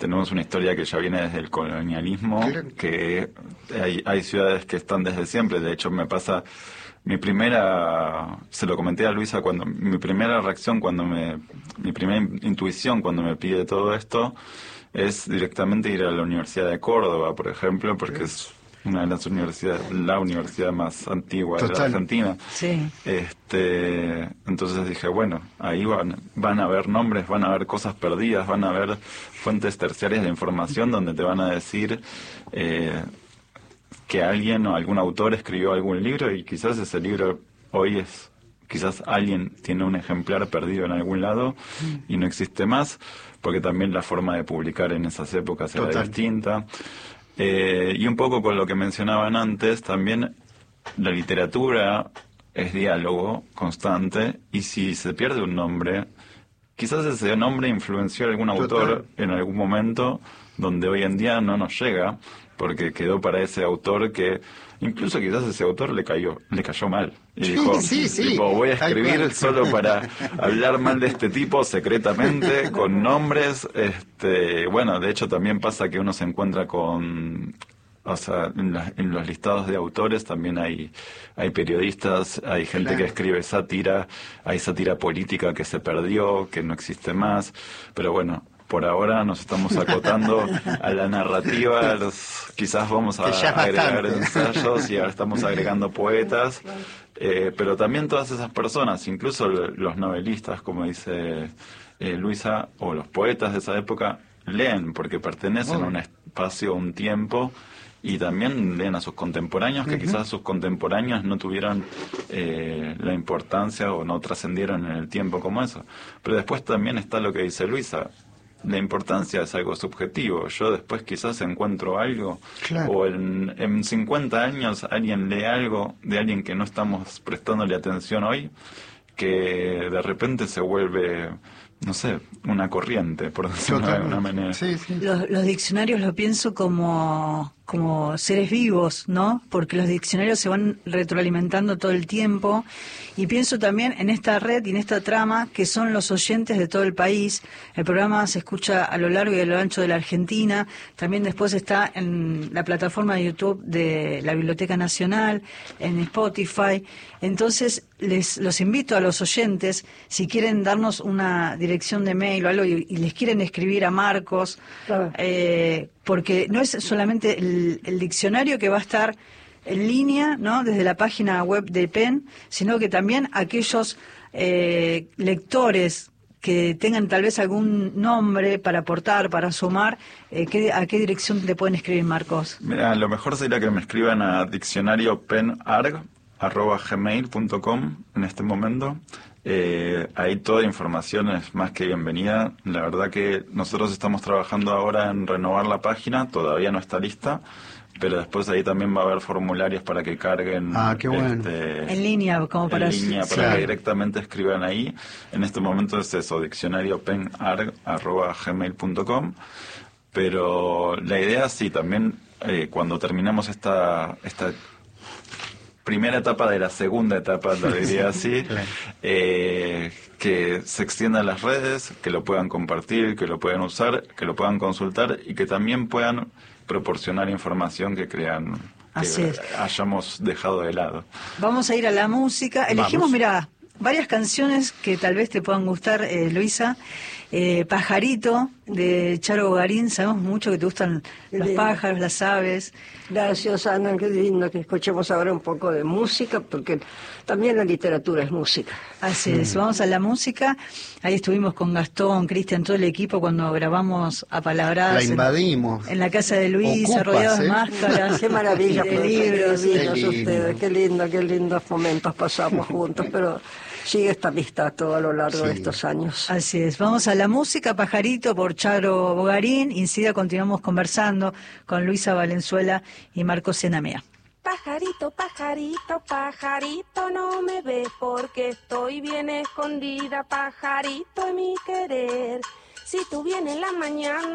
tenemos una historia que ya viene desde el colonialismo, Claro. que hay ciudades que están desde siempre. De hecho, me pasa, se lo comenté a Luisa, mi primera reacción mi primera intuición cuando me pide todo esto es directamente ir a la Universidad de Córdoba, por ejemplo, porque es una de las la universidad más antigua de la Total. Argentina. Sí. Entonces dije, bueno, ahí van a haber nombres, van a haber cosas perdidas, van a haber fuentes terciarias de información donde te van a decir que alguien o algún autor escribió algún libro y quizás ese libro hoy quizás alguien tiene un ejemplar perdido en algún lado y no existe más, porque también la forma de publicar en esas épocas era Total. distinta. Y un poco con lo que mencionaban antes, también la literatura es diálogo constante, y si se pierde un nombre, quizás ese nombre influenció a algún autor en algún momento donde hoy en día no nos llega, porque quedó para ese autor que incluso quizás ese autor le cayó mal. Y dijo, sí. tipo, voy a Tal escribir cual. solo para hablar mal de este tipo secretamente, con nombres. Bueno, de hecho también pasa que uno se encuentra o sea, en los listados de autores también hay periodistas, hay gente Claro. que escribe sátira, hay sátira política que se perdió, que no existe más, pero bueno, por ahora nos estamos acotando a la narrativa, quizás vamos a Que ya es agregar bastante. ensayos y ahora estamos agregando poetas, pero también todas esas personas, incluso los novelistas, como dice Luisa, o los poetas de esa época, leen porque pertenecen a un espacio, un tiempo, y también leen a sus contemporáneos, que quizás sus contemporáneos no tuvieron la importancia o no trascendieron en el tiempo como eso. Pero después también está lo que dice Luisa, la importancia es algo subjetivo. Yo después quizás encuentro algo, Claro. o en 50 años alguien lee algo de alguien que no estamos prestándole atención hoy, que de repente se vuelve, no sé, una corriente, por decirlo de alguna manera. Sí. Los diccionarios lo pienso como seres vivos, ¿no? Porque los diccionarios se van retroalimentando todo el tiempo, y pienso también en esta red y en esta trama que son los oyentes de todo el país. El programa se escucha a lo largo y a lo ancho de la Argentina, también después está en la plataforma de YouTube de la Biblioteca Nacional, en Spotify. Entonces los invito a los oyentes, si quieren darnos una dirección de mail o algo y les quieren escribir a Marcos, Claro. porque no es solamente el diccionario que va a estar en línea, ¿no?, desde la página web de PEN, sino que también aquellos lectores que tengan tal vez algún nombre para aportar, para sumar, ¿a qué dirección te pueden escribir, Marcos? Mira, lo mejor sería que me escriban a diccionariopenarg@gmail.com en este momento. Ahí toda información es más que bienvenida. La verdad que nosotros estamos trabajando ahora en renovar la página, todavía no está lista, pero después ahí también va a haber formularios para que carguen Qué bueno. En línea, como para... en línea, para Claro. que directamente escriban ahí. En este momento es eso, diccionariopenarg@gmail.com. Pero la idea sí, también cuando terminemos esta primera etapa de la segunda etapa, lo diría así, Claro. que se extiendan las redes, que lo puedan compartir, que lo puedan usar, que lo puedan consultar y que también puedan proporcionar información que crean Así que es. hayamos dejado de lado. Vamos a ir a la música. Elegimos, Vamos. mira, varias canciones que tal vez te puedan gustar, Luisa. Pajarito, de Charo Bogarín. Sabemos mucho que te gustan los Lindo. pájaros, las aves. Gracias, Ana, qué lindo que escuchemos ahora un poco de música, porque también la literatura es música. Así es, vamos a la música. Ahí estuvimos con Gastón, Cristian, todo el equipo cuando grabamos Apalabradas. La invadimos. En la casa de Luisa, Ocupas, rodeados de ¿eh? máscaras. Qué maravilla, de pero libros. qué lindos Qué lindo. ustedes, qué lindos momentos pasamos juntos, pero sigue esta amistad todo a lo largo de Sí. estos años. Así es, vamos a la música, Pajarito, por Charo Bogarín, y enseguida continuamos conversando con Luisa Valenzuela y Marcos Senamea. Pajarito, pajarito, pajarito, no me ves porque estoy bien escondida, pajarito en mi querer. Si tú vienes en la mañana